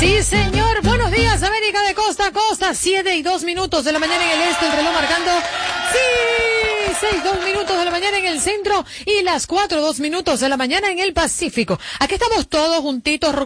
Sí, señor. Buenos días, América de costa a costa. 7:02 de la mañana en el este, el reloj marcando. Sí, 6:02 de la mañana en el centro y las 4:02 de la mañana en el Pacífico. Aquí estamos todos juntitos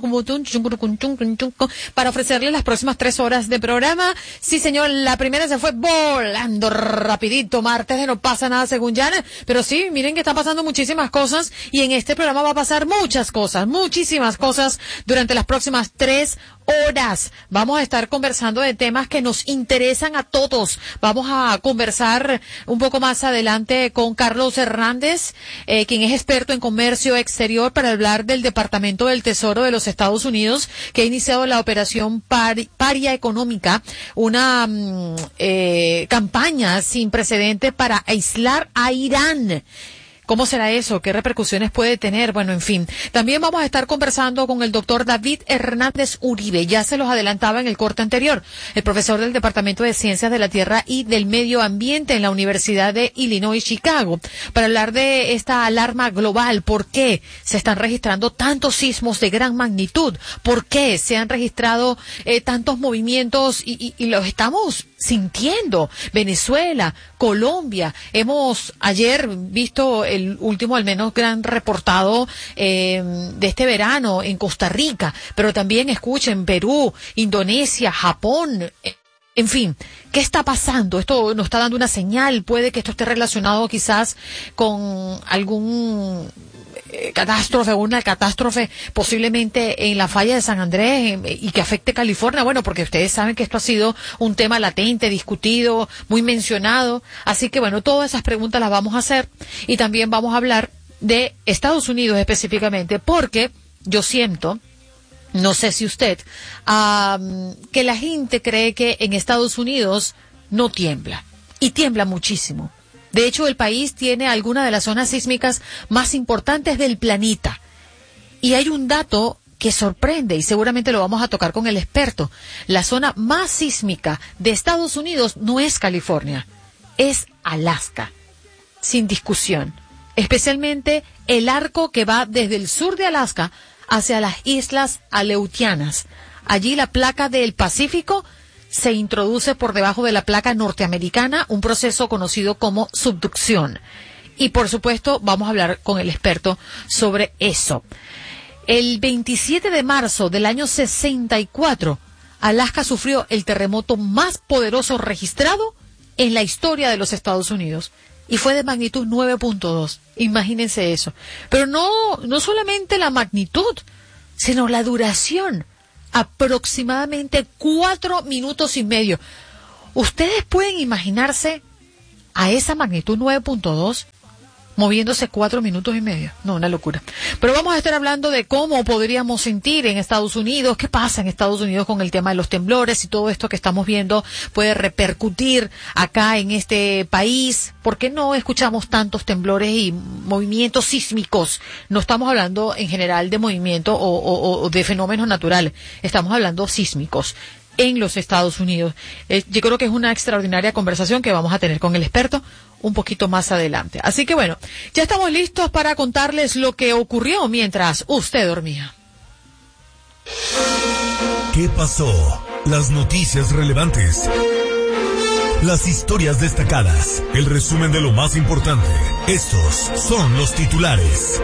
para ofrecerles las próximas 3 horas de programa. Sí, señor. La primera se fue volando rapidito. Martes de no pasa nada según Yana. Pero sí, miren que están pasando muchísimas cosas y en este programa va a pasar muchas cosas, muchísimas cosas durante las próximas 3 horas. Vamos a estar conversando de temas que nos interesan a todos. Vamos a conversar un poco más adelante con Carlos Hernández, quien es experto en comercio exterior, para hablar del Departamento del Tesoro de los Estados Unidos, que ha iniciado la operación Paria Económica, una campaña sin precedente para aislar a Irán. ¿Cómo será eso? ¿Qué repercusiones puede tener? Bueno, en fin. También vamos a estar conversando con el doctor David Hernández Uribe. Ya se los adelantaba en el corte anterior. El profesor del Departamento de Ciencias de la Tierra y del Medio Ambiente en la Universidad de Illinois, Chicago, para hablar de esta alarma global. ¿Por qué se están registrando tantos sismos de gran magnitud? ¿Por qué se han registrado tantos movimientos y los estamos sintiendo? Venezuela, Colombia. Hemos ayer visto el último, al menos, gran reportado de este verano en Costa Rica, pero también escuchen Perú, Indonesia, Japón. En fin, ¿qué está pasando? Esto nos está dando una señal. Puede que esto esté relacionado quizás con algún catástrofe, una catástrofe posiblemente en la falla de San Andrés y que afecte California. Bueno, porque ustedes saben que esto ha sido un tema latente, discutido, muy mencionado. Así que bueno, todas esas preguntas las vamos a hacer y también vamos a hablar de Estados Unidos específicamente, porque yo siento, no sé si usted, que la gente cree que en Estados Unidos no tiembla, y tiembla muchísimo. De hecho, el país tiene algunas de las zonas sísmicas más importantes del planeta. Y hay un dato que sorprende, y seguramente lo vamos a tocar con el experto. La zona más sísmica de Estados Unidos no es California, es Alaska, sin discusión. Especialmente el arco que va desde el sur de Alaska hacia las islas Aleutianas. Allí la placa del Pacífico se introduce por debajo de la placa norteamericana, un proceso conocido como subducción. Y por supuesto vamos a hablar con el experto sobre eso. El 27 de marzo del año 64, Alaska sufrió el terremoto más poderoso registrado en la historia de los Estados Unidos. Y fue de magnitud 9.2. Imagínense eso. Pero no solamente la magnitud, sino la duración. Aproximadamente 4 minutos y medio. ¿Ustedes pueden imaginarse a esa magnitud 9.2 moviéndose 4 minutos y medio? No, una locura. Pero vamos a estar hablando de cómo podríamos sentir en Estados Unidos, qué pasa en Estados Unidos con el tema de los temblores y todo esto que estamos viendo puede repercutir acá en este país. ¿Por qué no escuchamos tantos temblores y movimientos sísmicos? No estamos hablando en general de movimiento o de fenómenos naturales, estamos hablando sísmicos en los Estados Unidos. Yo creo que es una extraordinaria conversación que vamos a tener con el experto un poquito más adelante. Así que bueno, ya estamos listos para contarles lo que ocurrió mientras usted dormía. ¿Qué pasó? Las noticias relevantes, las historias destacadas, el resumen de lo más importante. Estos son los titulares.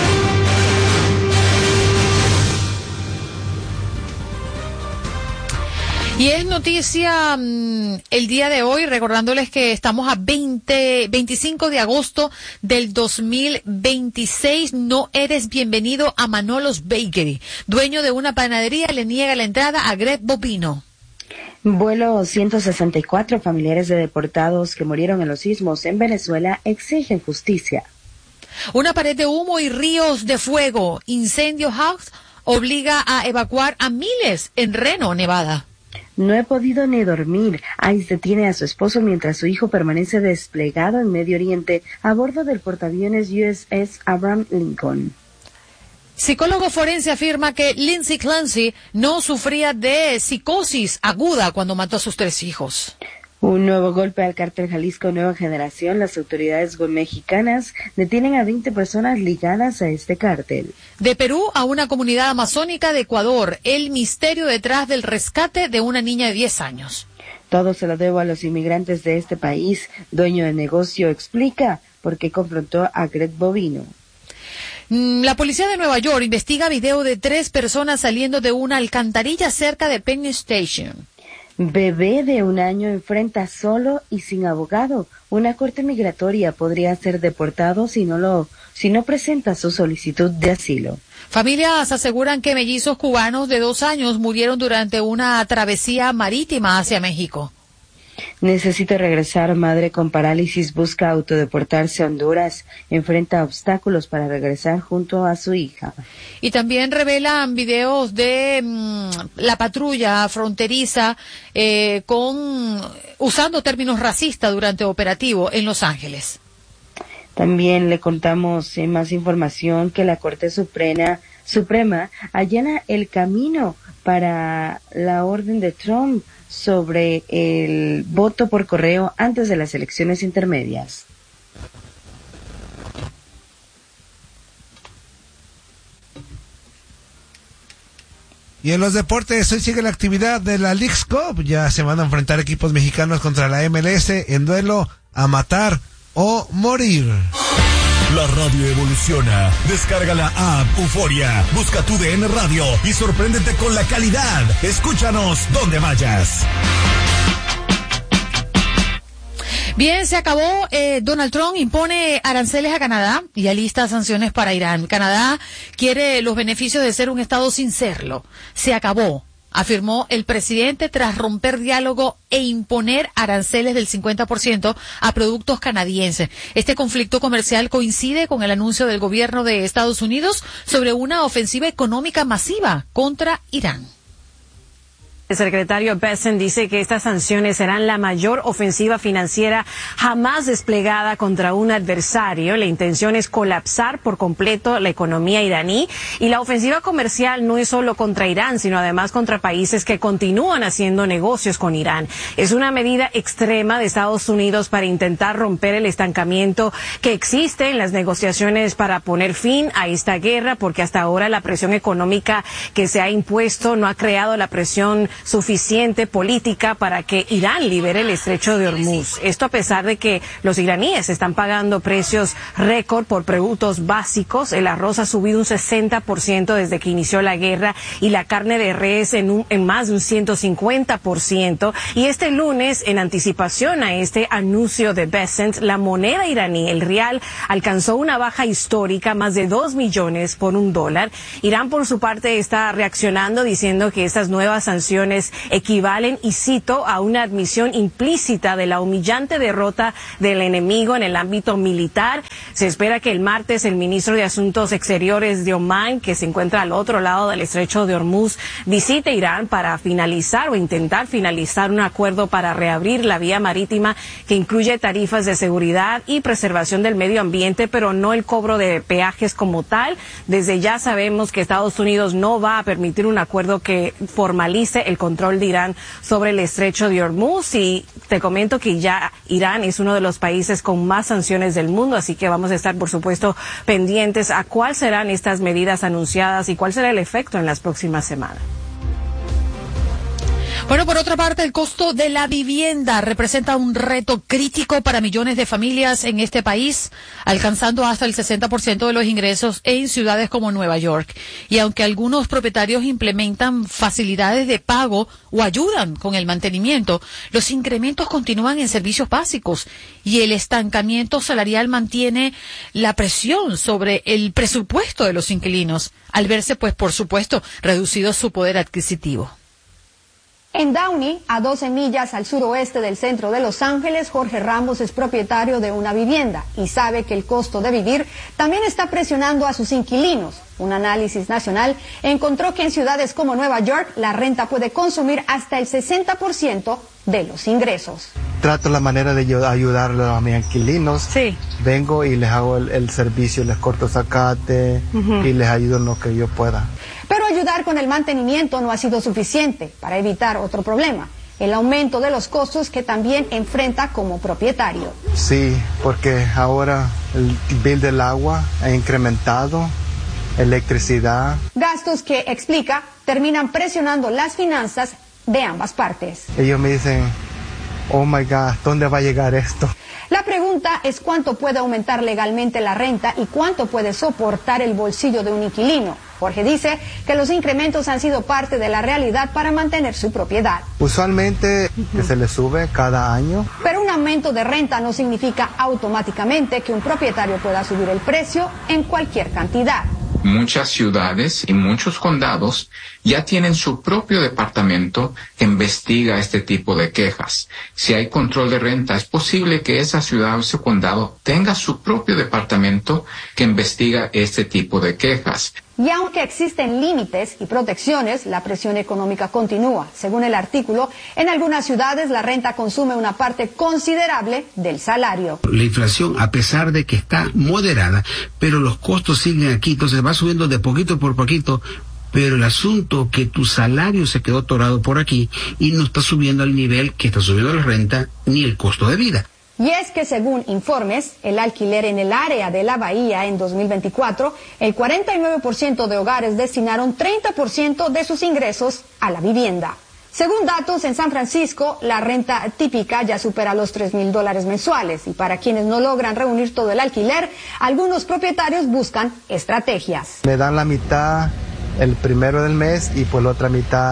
Y es noticia el día de hoy, recordándoles que estamos a 25 de agosto del 2026. No eres bienvenido a Manolos Bakery. Dueño de una panadería le niega la entrada a Greg Bobino. Vuelo 164, familiares de deportados que murieron en los sismos en Venezuela exigen justicia. Una pared de humo y ríos de fuego. Incendio House obliga a evacuar a miles en Reno, Nevada. No he podido ni dormir. ICE detiene a su esposo mientras su hijo permanece desplegado en Medio Oriente a bordo del portaaviones USS Abraham Lincoln. Psicólogo forense afirma que Lindsay Clancy no sufría de psicosis aguda cuando mató a sus 3 hijos. Un nuevo golpe al cártel Jalisco Nueva Generación. Las autoridades mexicanas detienen a 20 personas ligadas a este cártel. De Perú a una comunidad amazónica de Ecuador, el misterio detrás del rescate de una niña de 10 años. Todo se lo debo a los inmigrantes de este país. Dueño de negocio explica por qué confrontó a Greg Bovino. La policía de Nueva York investiga video de 3 personas saliendo de una alcantarilla cerca de Penn Station. Bebé de 1 año enfrenta solo y sin abogado. Una corte migratoria podría ser deportado si no presenta su solicitud de asilo. Familias aseguran que mellizos cubanos de 2 años murieron durante una travesía marítima hacia México. Necesito regresar. Madre con parálisis busca autodeportarse a Honduras. Enfrenta obstáculos para regresar junto a su hija. Y también revelan videos de la patrulla fronteriza usando términos racistas durante operativo en Los Ángeles. También le contamos más información que la Corte Suprema allana el camino para la orden de Trump sobre el voto por correo antes de las elecciones intermedias. Y en los deportes, hoy sigue la actividad de la Leagues Cup. Ya se van a enfrentar equipos mexicanos contra la MLS en duelo a matar o morir. La radio evoluciona. Descarga la app Euforia. Busca tu DN Radio y sorpréndete con la calidad. Escúchanos donde vayas. Bien, se acabó. Donald Trump impone aranceles a Canadá y alista sanciones para Irán. Canadá quiere los beneficios de ser un Estado sin serlo. Se acabó, afirmó el presidente tras romper diálogo e imponer aranceles del 50% a productos canadienses. Este conflicto comercial coincide con el anuncio del gobierno de Estados Unidos sobre una ofensiva económica masiva contra Irán. El secretario Bessent dice que estas sanciones serán la mayor ofensiva financiera jamás desplegada contra un adversario. La intención es colapsar por completo la economía iraní, y la ofensiva comercial no es solo contra Irán, sino además contra países que continúan haciendo negocios con Irán. Es una medida extrema de Estados Unidos para intentar romper el estancamiento que existe en las negociaciones para poner fin a esta guerra, porque hasta ahora la presión económica que se ha impuesto no ha creado la presión suficiente política para que Irán libere el estrecho de Hormuz. Esto a pesar de que los iraníes están pagando precios récord por productos básicos. El arroz ha subido un 60% desde que inició la guerra, y la carne de res en más de un 150%. Y este lunes, en anticipación a este anuncio de Bessent, la moneda iraní, el rial, alcanzó una baja histórica, más de 2 millones por $1. Irán, por su parte, está reaccionando diciendo que estas nuevas sanciones equivalen, y cito, a una admisión implícita de la humillante derrota del enemigo en el ámbito militar. Se espera que el martes el ministro de Asuntos Exteriores de Omán, que se encuentra al otro lado del estrecho de Hormuz, visite Irán para finalizar o intentar finalizar un acuerdo para reabrir la vía marítima que incluye tarifas de seguridad y preservación del medio ambiente, pero no el cobro de peajes como tal. Desde ya sabemos que Estados Unidos no va a permitir un acuerdo que formalice el control de Irán sobre el estrecho de Hormuz, y te comento que ya Irán es uno de los países con más sanciones del mundo, así que vamos a estar, por supuesto, pendientes a cuáles serán estas medidas anunciadas y cuál será el efecto en las próximas semanas. Bueno, por otra parte, el costo de la vivienda representa un reto crítico para millones de familias en este país, alcanzando hasta el 60% de los ingresos en ciudades como Nueva York. Y aunque algunos propietarios implementan facilidades de pago o ayudan con el mantenimiento, los incrementos continúan en servicios básicos, y el estancamiento salarial mantiene la presión sobre el presupuesto de los inquilinos, al verse, pues, por supuesto, reducido su poder adquisitivo. En Downey, a 12 millas al suroeste del centro de Los Ángeles, Jorge Ramos es propietario de una vivienda y sabe que el costo de vivir también está presionando a sus inquilinos. Un análisis nacional encontró que en ciudades como Nueva York la renta puede consumir hasta el 60% de los ingresos. Trato la manera de yo ayudarle a mis inquilinos. Sí. Vengo y les hago el servicio, les corto zacate y les ayudo en lo que yo pueda. Pero ayudar con el mantenimiento no ha sido suficiente para evitar otro problema. el aumento de los costos que también enfrenta como propietario. Sí, porque ahora el bill del agua ha incrementado, electricidad. Gastos que, explica, terminan presionando las finanzas de ambas partes. Ellos me dicen, oh my God, ¿dónde va a llegar esto? La pregunta es cuánto puede aumentar legalmente la renta y cuánto puede soportar el bolsillo de un inquilino. Jorge dice que los incrementos han sido parte de la realidad para mantener su propiedad. Usualmente se le sube cada año. Pero un aumento de renta no significa automáticamente que un propietario pueda subir el precio en cualquier cantidad. Muchas ciudades y muchos condados ya tienen su propio departamento que investiga este tipo de quejas. Si hay control de renta, es posible que esa ciudad o ese condado tenga su propio departamento que investiga este tipo de quejas. Y aunque existen límites y protecciones, la presión económica continúa. Según el artículo, en algunas ciudades la renta consume una parte considerable del salario. La inflación, a pesar de que está moderada, pero los costos siguen aquí, entonces va subiendo de poquito por poquito, pero el asunto que tu salario se quedó atorado por aquí y no está subiendo al nivel que está subiendo la renta ni el costo de vida. Y es que según informes, el alquiler en el área de la Bahía en 2024, el 49% de hogares destinaron 30% de sus ingresos a la vivienda. Según datos en San Francisco, la renta típica ya supera los $3,000 mensuales y para quienes no logran reunir todo el alquiler, algunos propietarios buscan estrategias. Me dan la mitad el primero del mes y pues la otra mitad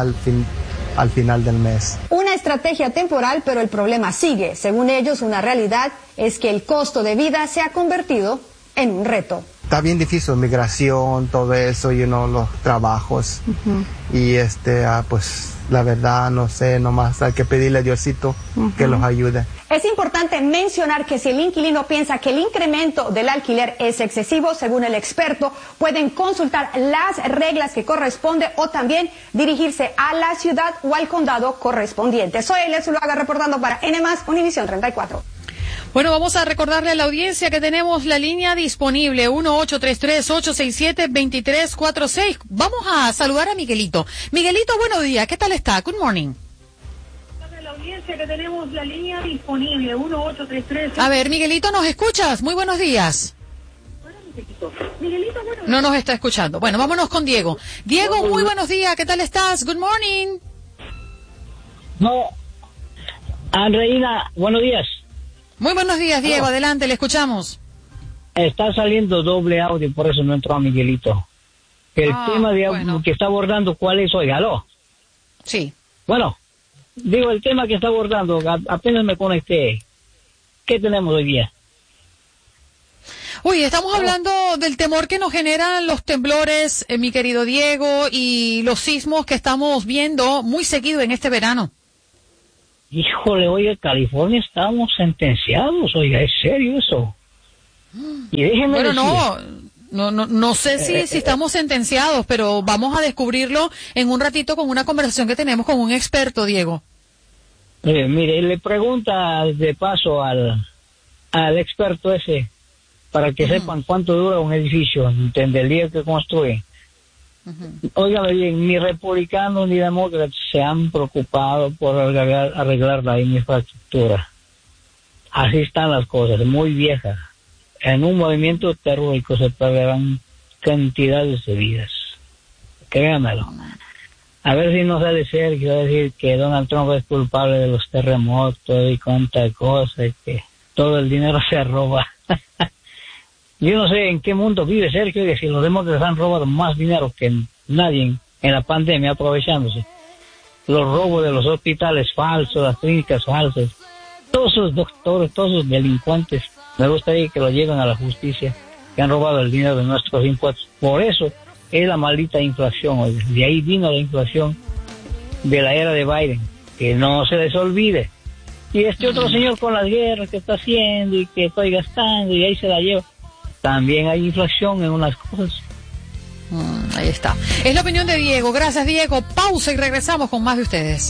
al final del mes. Una estrategia temporal, pero el problema sigue. Según ellos, una realidad es que el costo de vida se ha convertido en un reto. Está bien difícil, migración, todo eso, los trabajos. Y pues la verdad, no sé, nomás hay que pedirle a Diosito que los ayude. Es importante mencionar que si el inquilino piensa que el incremento del alquiler es excesivo, según el experto, pueden consultar las reglas que corresponde o también dirigirse a la ciudad o al condado correspondiente. Soy Elia Zuluaga reportando para N+, Univisión 34. Bueno, vamos a recordarle a la audiencia que tenemos la línea disponible 1-833-867-2346. Vamos a saludar a Miguelito. Miguelito, buenos días. ¿Qué tal está? Good morning. La audiencia que tenemos la línea disponible 1-833. A ver, Miguelito, ¿nos escuchas? Muy buenos días. Miguelito, bueno. No nos está escuchando. Bueno, vámonos con Diego. Diego, muy buenos días. ¿Qué tal estás? Good morning. No, Andreina, buenos días. Muy buenos días, Diego. Adelante, le escuchamos. Está saliendo doble audio, por eso no entró a Miguelito. El tema que está abordando, ¿cuál es? Oiga, ¿aló? Sí. Bueno, digo, el tema que está abordando, apenas me conecté. ¿Qué tenemos hoy día? Uy, estamos hablando del temor que nos generan los temblores, mi querido Diego, y los sismos que estamos viendo muy seguido en este verano. Híjole, oiga, California estamos sentenciados, oiga, ¿es serio eso? Y déjeme decir... No sé si estamos sentenciados, pero vamos a descubrirlo en un ratito con una conversación que tenemos con un experto, Diego. Mire, le pregunta de paso al experto ese, para que sepan cuánto dura un edificio, del día que construye. Óigame bien, ni republicanos ni demócratas se han preocupado por arreglar la infraestructura. Así están las cosas, muy viejas. En un movimiento terrorífico se perderán cantidades de vidas. Créanmelo. A ver si no sale Sergio a decir que Donald Trump es culpable de los terremotos y cuánta cosa, y que todo el dinero se roba. Yo no sé en qué mundo vive Sergio, que si los demócratas han robado más dinero que nadie en la pandemia, aprovechándose. Los robos de los hospitales falsos, las clínicas falsas, todos esos doctores, todos esos delincuentes, me gustaría que lo lleven a la justicia, que han robado el dinero de nuestros impuestos. Por eso es la maldita inflación, oye. De ahí vino la inflación de la era de Biden, que no se les olvide. Y este otro señor con las guerras que está haciendo y que estoy gastando y ahí se la lleva. También hay inflación en unas cosas. Ahí está. Es la opinión de Diego. Gracias, Diego. Pausa y regresamos con más de ustedes.